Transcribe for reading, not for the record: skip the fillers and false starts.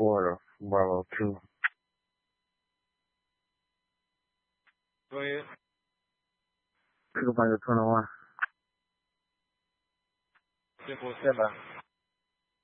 4 Bravo 2. Go ahead. 2 5 21. 1047.